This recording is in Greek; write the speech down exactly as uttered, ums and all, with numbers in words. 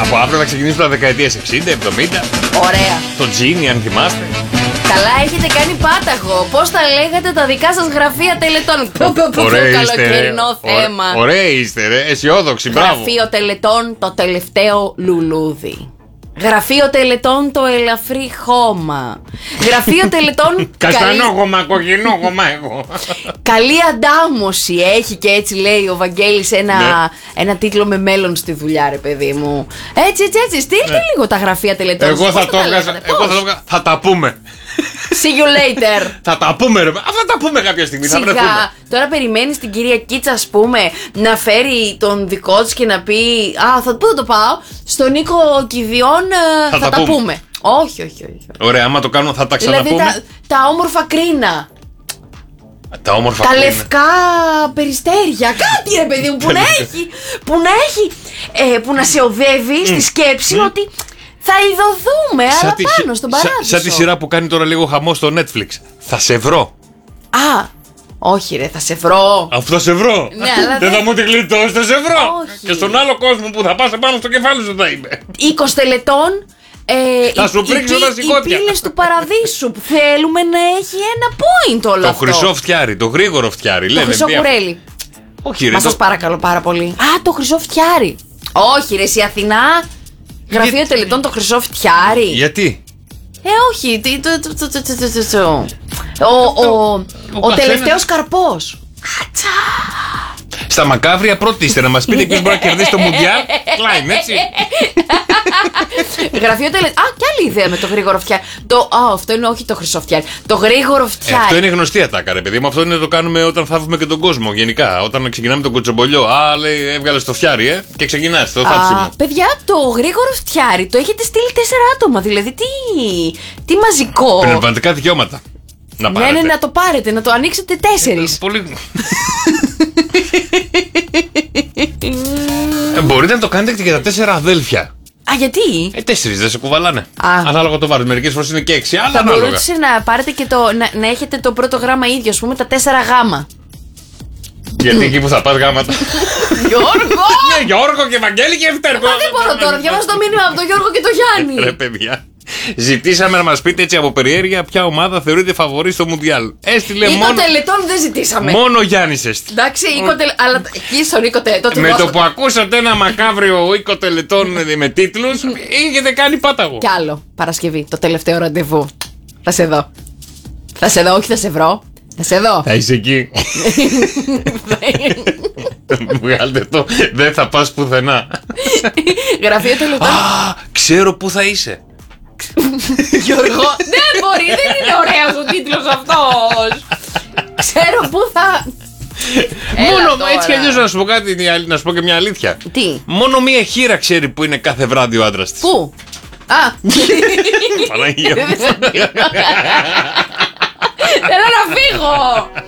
Από αύριο θα ξεκινήσουμε τα δεκαετίες εξήντα, εβδομήντα. Ωραία. Το Τζίνι, αν θυμάστε. Καλά, έχετε κάνει πάταγο. Πώς τα λέγατε τα δικά σας γραφεία τελετών? Καλοκαιρινό θέμα. Ωραία είστε, ρε. Αισιόδοξη, μπράβο. Γραφείο τελετών, το τελευταίο λουλούδι. Γραφείο τελετών, το ελαφρύ χώμα. Γραφείο τελετών. Καστανόγωμα, κοκκινόγωμα εγώ. Καλή αντάμωση έχει και έτσι λέει ο Βαγγέλης ένα, ναι. ένα τίτλο με μέλλον στη δουλειά, ρε παιδί μου. Έτσι, έτσι, έτσι. Στείλτε ναι. λίγο τα γραφεία τελετών. Εγώ θα το έβγαζα. Εγώ θα το έβγαζα. Θα τα πούμε. See you later. Θα τα πούμε, ρε. Θα τα πούμε κάποια στιγμή. Σιγά. Θα τώρα περιμένεις την κυρία Κίτσα, ας πούμε, να φέρει τον δικό της και να πει α, θα, πού θα το πάω? Στον Νίκο Κηδιών θα, θα τα, τα πούμε. πούμε. Όχι, όχι, όχι. Ωραία, άμα το κάνουμε θα τα ξαναπούμε. Δηλαδή τα, τα όμορφα κρίνα. Τα όμορφα τα κρίνα. λευκά περιστέρια. Κάτι, ρε παιδί μου, που να έχει, που να έχει, ε, που να σε οδεύει στη σκέψη mm. ότι θα ειδωθούμε, αλλά τη, πάνω στον παράδεισο. Σαν, σαν τη σειρά που κάνει τώρα λίγο χαμό στο Netflix. Θα σε βρω. Α, όχι ρε, θα σε βρω. Αφού θα σε βρω. Ναι, αλλά δεν θα μου τη γλιτώσει, θα σε βρω. Όχι. Και στον άλλο κόσμο που θα πας επάνω στο κεφάλι σου θα είμαι. είκοσι τελετών. Ε, θα σου πρίξω τα σηκώτια. Οι πύλες του παραδείσου που θέλουμε να έχει ένα point όλο το αυτό. Το χρυσό φτιάρι, το γρήγορο φτιάρι. Το λένε, χρυσό δια... κουρέλι. Όχι ρε. Μα το... σας παρακαλώ πάρα πολύ. Α, το χρυσό φτιάρι. Όχι ρε, εσύ Αθηνά. Γραφείο Για... τελετών το χρυσό φτιάρι. Γιατί? Ε, όχι. Ο τελευταίος καρπός. Ατσα. Στα μακάβρια πρώτη είστε να μας πείτε ποιος μπορεί να κερδίσει το Μουντιάλ. Κλάιν, έτσι. Γραφείο τελετών. Α, και άλλη ιδέα με το γρήγορο φτιάρι. Το... Α, αυτό είναι όχι το χρυσό φτιάρι. Το γρήγορο φτιάρι. Ε, αυτό είναι γνωστή ατάκα, ρε παιδί μου. Αυτό είναι το κάνουμε όταν θαύουμε και τον κόσμο. Γενικά, όταν ξεκινάμε τον κοτσομπολιό. Α, λέει, έβγαλε το φτιάρι, ε, και ξεκινάς το θαύσιμο. Παιδιά, το γρήγορο φτιάρι το έχετε στείλει τέσσερα άτομα. Δηλαδή, τι, τι μαζικό. Πνευματικά δικαιώματα. Να ναι, ναι, να το πάρετε, να το ανοίξετε τέσσερις. Ε, πολύ. ε, μπορείτε να το κάνετε και για τα τέσσερα αδέλφια. Α, γιατί? Ε, τέσσερις δεν σε κουβαλάνε. Α. Ανάλογα το βάρος. Μερικές φορές είναι και έξι. Αλλά θα ανάλογα. μπορούσε να πάρετε και το. Να, να έχετε το πρώτο γράμμα ίδιο, ας πούμε, τα τέσσερα γάμα. Γιατί εκεί που θα πας γάματα. Γιώργο! Ναι, Γιώργο και Βαγγέλη και Ευτέρκο. Μα δεν μπορώ τώρα, διαβάζω το μήνυμα από τον Γιώργο και τον Γιάννη. Ρε παιδιά. Ζητήσαμε να μας πείτε έτσι από περιέργεια ποια ομάδα θεωρείται φαβορή στο Μουντιάλ. Έστειλε μόνο. Οίκο τελετών δεν ζητήσαμε. Μόνο Γιάννης έστειλε. Εντάξει, οίκο τελετών. Αλλά εκεί στον οίκο τελετών. Με το που ακούσατε ένα μακάβριο οίκο τελετών με τίτλους, είχετε κάνει πάταγο. Κι άλλο. Παρασκευή, το τελευταίο ραντεβού. Θα σε δω. Θα σε δω, όχι θα σε βρω. Θα σε δω. Θα είσαι εκεί. Βγάλτε το. Δεν θα πας πουθενά. Γραφείο τελετών. Α, ξέρω πού θα είσαι. Γιώργο, δεν μπορεί, δεν είναι ωραίος ο τίτλος αυτός. Ξέρω πού θα. Μόνο έτσι κι αλλιώς να σου πω κάτι, να σου πω και μια αλήθεια. Τι? Μόνο μία χείρα ξέρει που είναι κάθε βράδυ ο άντρας της. Πού? Α, Παναγία μου. θέλω να φύγω.